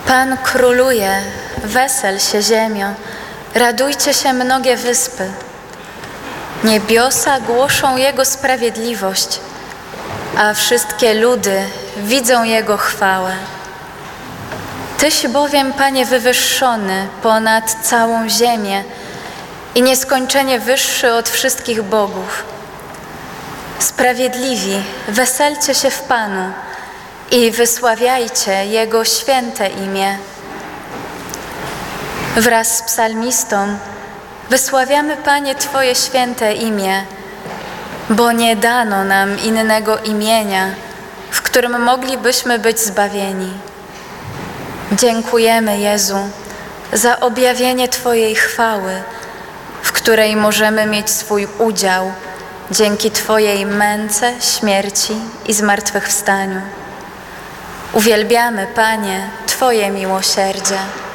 Pan króluje, wesel się ziemio, radujcie się mnogie wyspy. Niebiosa głoszą Jego sprawiedliwość, a wszystkie ludy widzą Jego chwałę. Tyś bowiem, Panie, wywyższony ponad całą ziemię i nieskończenie wyższy od wszystkich bogów. Sprawiedliwi, weselcie się w Panu i wysławiajcie Jego święte imię. Wraz z psalmistą wysławiamy, Panie, Twoje święte imię, bo nie dano nam innego imienia, w którym moglibyśmy być zbawieni. Dziękujemy, Jezu, za objawienie Twojej chwały, w której możemy mieć swój udział dzięki Twojej męce, śmierci i zmartwychwstaniu. Uwielbiamy, Panie, Twoje miłosierdzie.